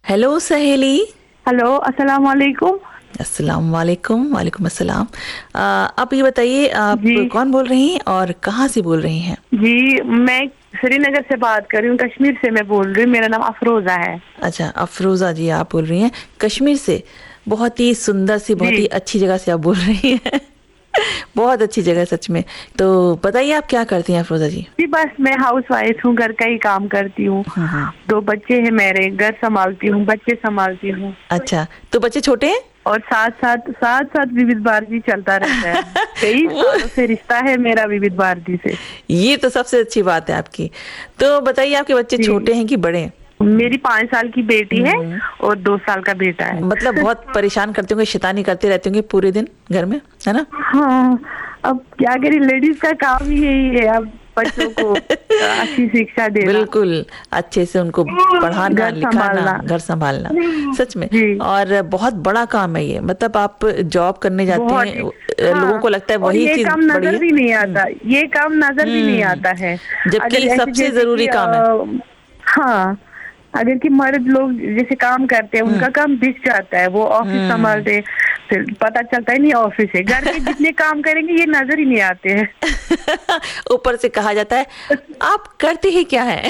Hello सहेली। Hello, अस्सलाम वालेकुम। अस्सलाम वालेकुम। वालेकुम अस्सलाम। आप ये बताइए, आप जी कौन बोल रही हैं और कहाँ से बोल रही हैं? जी, मैं श्रीनगर से बात कर रही हूँ, कश्मीर से मैं बोल रही हूँ। मेरा नाम अफरोजा है। अच्छा, अफरोज़ा जी आप बोल रही हैं कश्मीर से। बहुत ही सुंदर सी, बहुत ही जी अच्छी जगह से आप बोल रही हैं। बहुत अच्छी जगह है सच में। तो बताइए आप क्या करती हैं अफरोज़ा जी? जी, बस मैं हाउस वाइफ हूँ, घर का ही काम करती हूँ। हम्म। 2 बच्चे हैं मेरे, घर संभालती हूँ, बच्चे संभालती हूँ। अच्छा, तो बच्चे छोटे हैं? और साथ साथ विविध भारती चलता रहता है। कई वो सालों से रिश्ता है मेरा विविध भारती से। ये तो सबसे अच्छी बात है आपकी। तो बताइए, आपके बच्चे जी, छोटे हैं कि बड़े हैं? मेरी 5 साल की बेटी है हम्म। और 2 साल का बेटा है। मतलब बहुत परेशान करते होंगे, शैतानी करते रहते होंगे पूरे दिन घर में, है ना? हाँ, अब क्या करें, लेडीज का काम ही यही है, अब बच्चों को अच्छी शिक्षा देना, बिल्कुल, अच्छे से उनको पढ़ाना, घर लिखाना, संभालना। घर सँभालना, सच में। जी, और बहुत बड़ा काम है ये, मतलब आप जॉब करने जाते बहुत हैं, ही। लोगों हाँ, को लगता है और वही ये चीज़ काम बड़ी नजर है। भी नहीं हुँ, आता, ये काम नजर भी नहीं हुँ, आता है। जबकि अगर ऐसे सबसे जैसे कि ज़रूरी काम है। हाँ, अगर कि मर्द लोग जैसे काम करते हैं, हुँ, उनका काम दिख जाता है, वो ऑफिस हुँ। संभालते, फिर पता चलता है नहीं ऑफिस है। घर के जितने काम करेंगे ये नजर ही नहीं आते हैं। ऊपर से कहा जाता है, आप करते ही क्या हैं?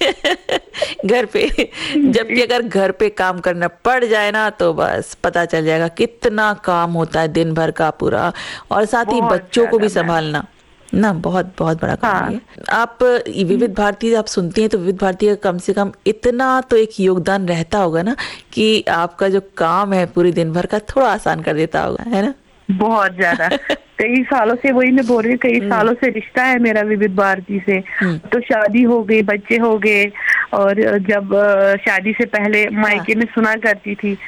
घर पे। जबकि जी, अगर घर पे काम करना पड़ जाए ना, तो बस पता चल जाएगा कितना काम होता है दिन भर का पूरा, और साथ ही बहुत बच्चों को ज्यादा भी मैम। संभालना ना, बहुत बहुत बड़ा काम है हाँ। ये। आप विविध भारती आप सुनती हैं, तो विविध भारती का कम से कम इतना तो एक योगदान रहता होगा ना, कि आपका जो काम है पूरे दिन भर का थोड़ा आसान कर देता होगा, है ना? बहुत ज्यादा। कई सालों से, वही मैं बोल रही हूँ, कई हुँ, सालों से रिश्ता है मेरा विविध भारती से। हुँ। तो शादी हो गई, बच्चे हो गए। और जब शादी से पहले हाँ। मायके में सुना करती थी